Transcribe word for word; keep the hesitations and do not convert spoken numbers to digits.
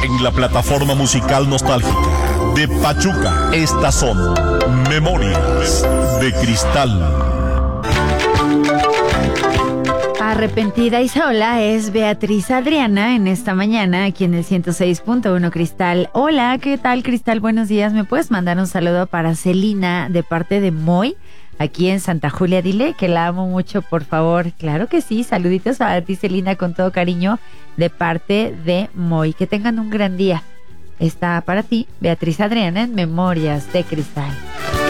En la plataforma musical nostálgica de Pachuca, estas son Memorias de Cristal. Arrepentida y sola es Beatriz Adriana en esta mañana aquí en el ciento seis punto uno Cristal. Hola, ¿qué tal, Cristal? Buenos días. ¿Me puedes mandar un saludo para Celina de parte de Moy aquí en Santa Julia? Dile que la amo mucho, por favor. Claro que sí, saluditos a ti, Celina, con todo cariño de parte de Moy. Que tengan un gran día. Está para ti, Beatriz Adriana en Memorias de Cristal.